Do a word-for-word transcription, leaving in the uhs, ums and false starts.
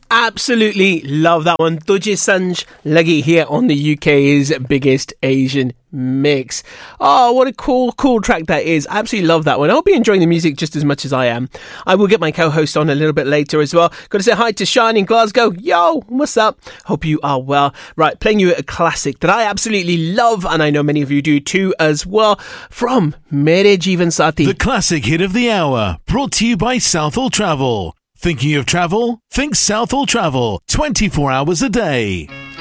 Absolutely love that one. Tujhe Sanj Lagi here on the U K's biggest Asian mix. Oh, what a cool, cool track that is. I absolutely love that one. I hope you're enjoying the music just as much as I am. I will get my co-host on a little bit later as well. Got to say hi to Sean in Glasgow. Yo, what's up? Hope you are well. Right, playing you a classic that I absolutely love, and I know many of you do too as well, from Mere Jeevan Saathi. The classic hit of the hour, brought to you by Southall Travel. Thinking of travel? Think Southall Travel, twenty-four hours a day.